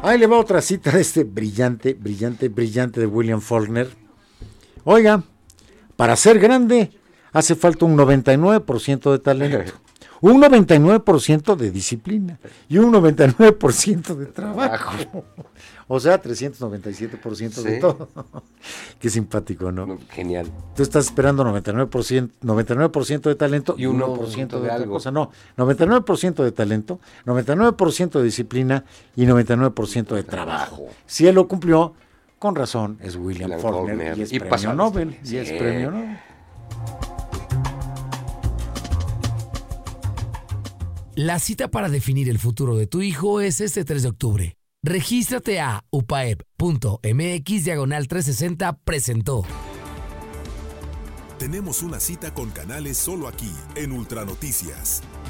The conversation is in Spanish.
Ahí le va otra cita de este brillante de William Faulkner. Oiga, para ser grande hace falta un 99% de talento, un 99% de disciplina y un 99% de trabajo. O sea, 397% de todo. Qué simpático, ¿no? Genial. Tú estás esperando 99% de talento y 1% de otra cosa. No, 99% de talento, 99% de disciplina y 99% de trabajo. Si él lo cumplió, con razón, es William Faulkner y es premio Nobel. Sí. Y es premio Nobel. La cita para definir el futuro de tu hijo es este 3 de octubre. Regístrate a upaep.mx/360 presentó. Tenemos una cita con Canales solo aquí, en Ultranoticias.